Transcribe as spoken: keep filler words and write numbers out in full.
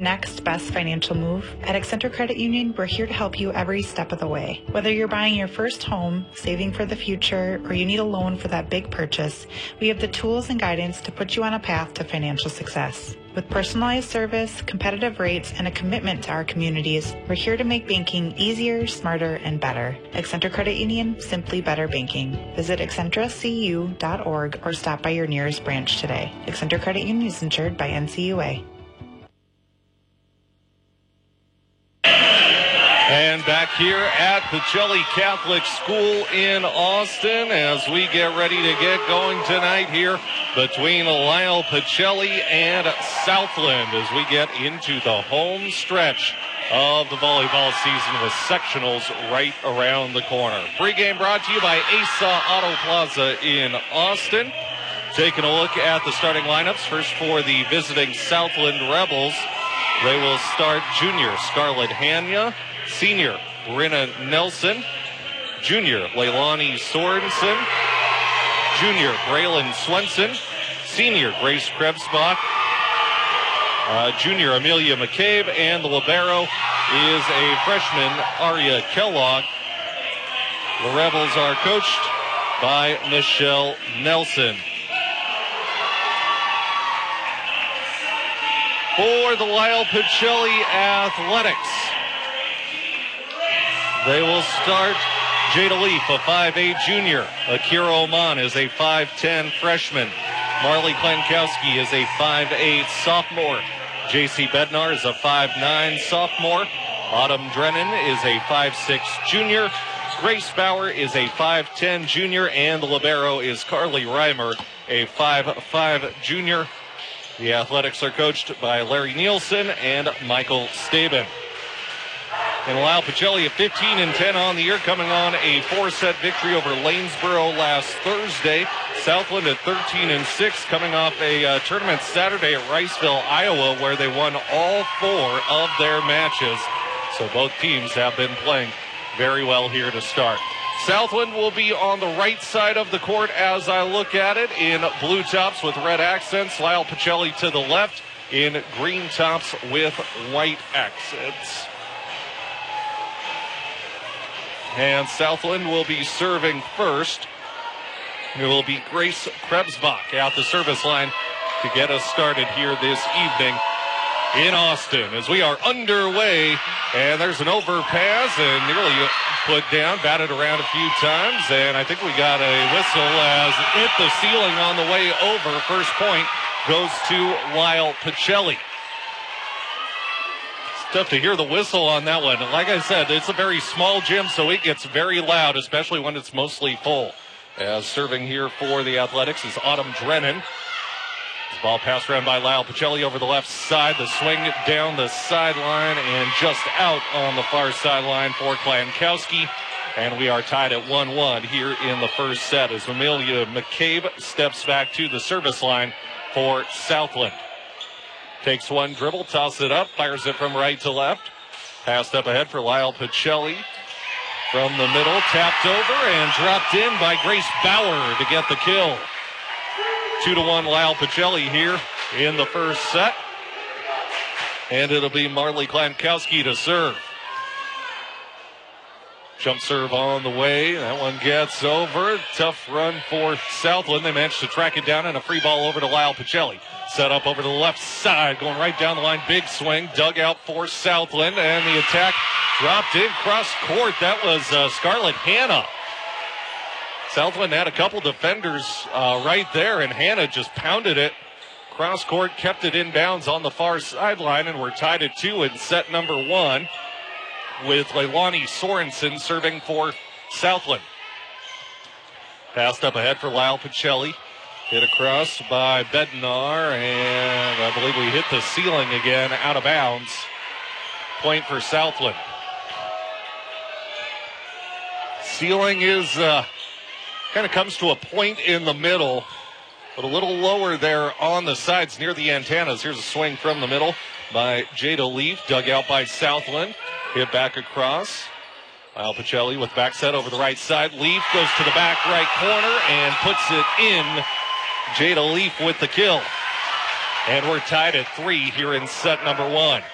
next best financial move? At Accenture Credit Union, we're here to help you every step of the way. Whether you're buying your first home, saving for the future, or you need a loan for that big purchase, we have the tools and guidance to put you on a path to financial success. With personalized service, competitive rates, and a commitment to our communities, we're here to make banking easier, smarter, and better. Accenture Credit Union, simply better banking. Visit accenture c u dot org or stop by your nearest branch today. Accenture Credit Union is insured by N C U A. And back here at Pacelli Catholic School in Austin as we get ready to get going tonight here between Lyle Pacelli and Southland as we get into the home stretch of the volleyball season with sectionals right around the corner. Pre-game brought to you by Asa Auto Plaza in Austin. Taking a look at the starting lineups. First for the visiting Southland Rebels. They will start junior Scarlett Hanya, senior Brenna Nelson, junior Leilani Sorensen, junior Braylon Swenson, senior Grace Krebsbach, uh, junior Amelia McCabe, and the libero is a freshman, Aria Kellogg. The Rebels are coached by Michelle Nelson. For the Lyle Pacelli Athletics, they will start Jada Leaf, a five eight junior. Akira Oman is a five ten freshman. Marley Klankowski is a five eight sophomore. J C Bednar is a five nine sophomore. Autumn Drennan is a five six junior. Grace Bauer is a five ten junior. And the libero is Carly Reimer, a five five junior. The Athletics are coached by Larry Nielsen and Michael Staben. And Lyle Pacelli at fifteen and ten on the year, coming on a four-set victory over Lanesboro last Thursday. Southland at thirteen and six, coming off a uh, tournament Saturday at Riceville, Iowa, where they won all four of their matches. So both teams have been playing very well here to start. Southland will be on the right side of the court as I look at it in blue tops with red accents. Lyle Pacelli to the left in green tops with white accents. And Southland will be serving first. It will be Grace Krebsbach at the service line to get us started here this evening in Austin as we are underway. And there's an overpass and nearly put down, batted around a few times, and I think we got a whistle as it hit the ceiling on the way over. First point goes to Lyle Pacelli. It's tough to hear the whistle on that one. Like I said, it's a very small gym, so it gets very loud, especially when it's mostly full. As serving here for the Athletics is Autumn Drennan. This ball passed around by Lyle Pacelli over the left side. The swing down the sideline and just out on the far sideline for Klankowski. And we are tied at one one here in the first set as Amelia McCabe steps back to the service line for Southland. Takes one dribble, tosses it up, fires it from right to left. Passed up ahead for Lyle Pacelli. From the middle, tapped over and dropped in by Grace Bauer to get the kill. Two to one Lyle Pacelli here in the first set. And it'll be Marley Klankowski to serve. Jump serve on the way. That one gets over. Tough run for Southland. They managed to track it down and a free ball over to Lyle Pacelli. Set up over to the left side, going right down the line. Big swing, dug out for Southland. And the attack dropped in cross court. That was uh, Scarlett Hannah. Southland had a couple defenders uh, right there, and Hannah just pounded it. Cross court, kept it inbounds on the far sideline, and we're tied at two in set number one with Leilani Sorensen serving for Southland. Passed up ahead for Lyle Pacelli. Hit across by Bednar, and I believe we hit the ceiling again, out of bounds. Point for Southland. Ceiling is... Uh, Kind of comes to a point in the middle, but a little lower there on the sides near the antennas. Here's a swing from the middle by Jada Leaf, dug out by Southland. Hit back across. Lyle Pacelli with back set over the right side. Leaf goes to the back right corner and puts it in. Jada Leaf with the kill. And we're tied at three here in set number one.